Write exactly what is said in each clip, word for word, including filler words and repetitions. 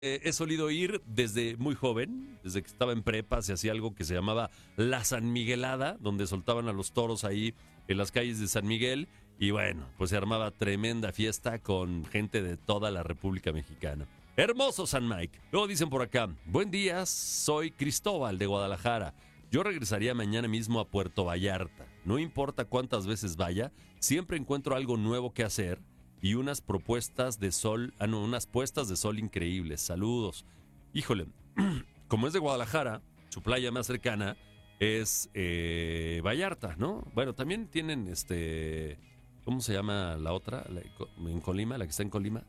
Eh, he solido ir desde muy joven, desde que estaba en prepa, se hacía algo que se llamaba la San Miguelada, donde soltaban a los toros ahí en las calles de San Miguel, y bueno, pues se armaba tremenda fiesta con gente de toda la República Mexicana. Hermoso San Mike. Luego dicen por acá, buen día, soy Cristóbal de Guadalajara. Yo regresaría mañana mismo a Puerto Vallarta. No importa cuántas veces vaya, siempre encuentro algo nuevo que hacer y unas propuestas de sol, ah no, unas puestas de sol increíbles. Saludos. Híjole, como es de Guadalajara, su playa más cercana es eh, Vallarta, ¿no? Bueno, también tienen este, ¿cómo se llama la otra? La, en Colima, la que está en Colima.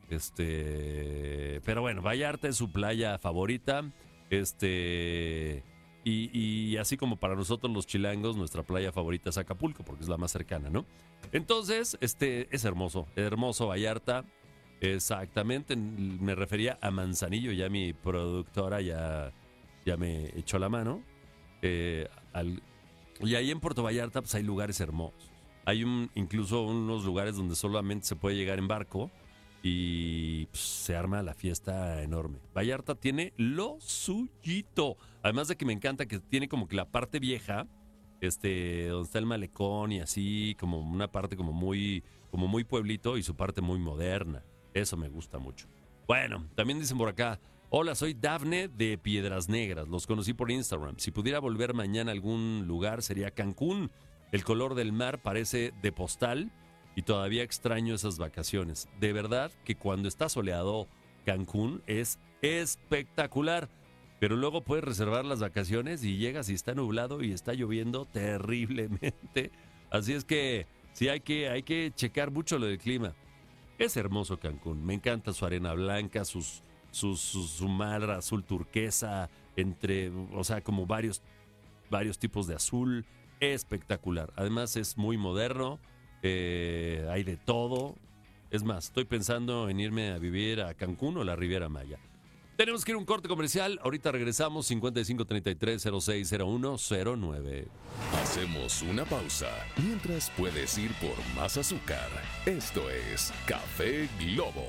Este, pero bueno, Vallarta es su playa favorita. Este, y, y así como para nosotros los chilangos, nuestra playa favorita es Acapulco, porque es la más cercana, ¿no? Entonces, este, es hermoso, hermoso Vallarta. Exactamente, me refería a Manzanillo, ya mi productora ya, ya me echó la mano. Eh, al, y ahí en Puerto Vallarta, pues hay lugares hermosos. Hay un, incluso unos lugares donde solamente se puede llegar en barco. Y pues, se arma la fiesta enorme. Vallarta tiene lo suyito. Además de que me encanta que tiene como que la parte vieja, este, donde está el malecón y así, como una parte como muy, como muy pueblito y su parte muy moderna. Eso me gusta mucho. Bueno, también dicen por acá, hola, soy Dafne de Piedras Negras. Los conocí por Instagram. Si pudiera volver mañana a algún lugar sería Cancún. El color del mar parece de postal. Y todavía extraño esas vacaciones. De verdad que cuando está soleado Cancún es espectacular. Pero luego puedes reservar las vacaciones y llegas y está nublado y está lloviendo terriblemente. Así es que sí hay que, hay que checar mucho lo del clima. Es hermoso Cancún. Me encanta su arena blanca, sus, sus, sus, su mar azul turquesa, entre, o sea, como varios, varios tipos de azul. Espectacular. Además es muy moderno. Eh, hay de todo. Es más, estoy pensando en irme a vivir a Cancún o la Riviera Maya. Tenemos que ir a un corte comercial. Ahorita regresamos. Cincuenta y cinco, treinta y tres, cero seis, cero uno, cero nueve. Hacemos una pausa. Mientras puedes ir por más azúcar. Esto es Café Globo.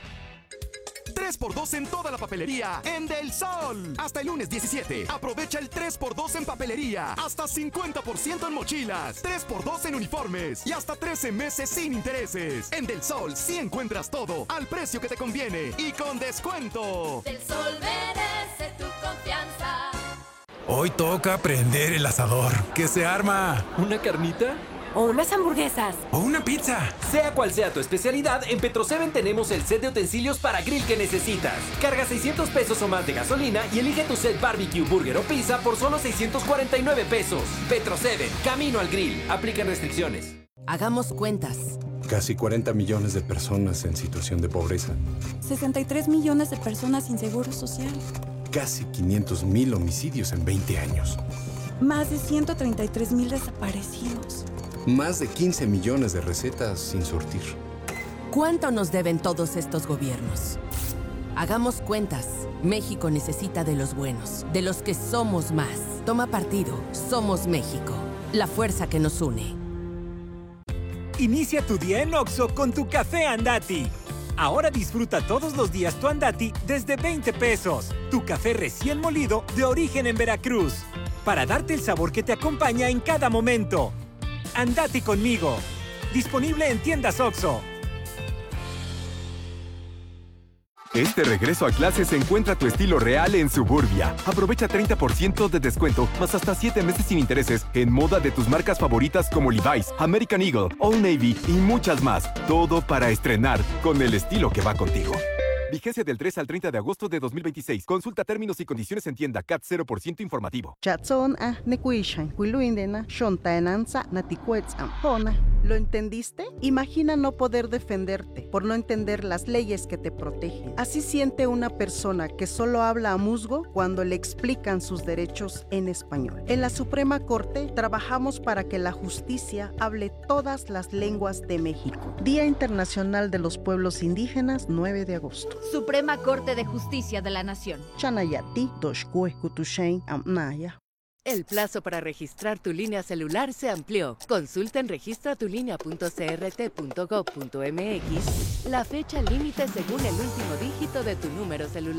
tres por dos en toda la papelería en Del Sol. Hasta el lunes diecisiete. Aprovecha el tres por dos en papelería. Hasta cincuenta por ciento en mochilas. tres por dos en uniformes. Y hasta trece meses sin intereses. En Del Sol sí encuentras todo al precio que te conviene y con descuento. Del Sol merece tu confianza. Hoy toca prender el asador. ¿Qué se arma? ¿Una carnita? O unas hamburguesas. O una pizza. Sea cual sea tu especialidad, en Petroseven tenemos el set de utensilios para grill que necesitas. Carga seiscientos pesos o más de gasolina y elige tu set barbecue, burger o pizza por solo seiscientos cuarenta y nueve pesos. Petroseven, camino al grill. Aplican restricciones. Hagamos cuentas. Casi cuarenta millones de personas en situación de pobreza. sesenta y tres millones de personas sin seguro social. Casi quinientos mil homicidios en veinte años. Más de ciento treinta y tres mil desaparecidos. Más de quince millones de recetas sin surtir. ¿Cuánto nos deben todos estos gobiernos? Hagamos cuentas. México necesita de los buenos, de los que somos más. Toma partido. Somos México. La fuerza que nos une. Inicia tu día en Oxxo con tu café Andati. Ahora disfruta todos los días tu Andati desde veinte pesos. Tu café recién molido de origen en Veracruz. Para darte el sabor que te acompaña en cada momento. Andati conmigo. Disponible en tiendas Oxxo. Este regreso a clases encuentra tu estilo real en Suburbia. Aprovecha treinta por ciento de descuento, más hasta siete meses sin intereses en moda de tus marcas favoritas como Levi's, American Eagle, Old Navy y muchas más. Todo para estrenar con el estilo que va contigo. Vigencia del tres al treinta de agosto de dos mil veintiséis. Consulta términos y condiciones en tienda. C A T cero por ciento informativo. ¿Lo entendiste? Imagina no poder defenderte por no entender las leyes que te protegen. Así siente una persona que solo habla a musgo cuando le explican sus derechos en español. En la Suprema Corte trabajamos para que la justicia hable todas las lenguas de México. Día Internacional de los Pueblos Indígenas, nueve de agosto. Suprema Corte de Justicia de la Nación. Chanayati, Doshkue, Kutushain, Amnaya. El plazo para registrar tu línea celular se amplió. Consulta en registra tu línea punto c r t punto gov punto m x la fecha límite según el último dígito de tu número celular.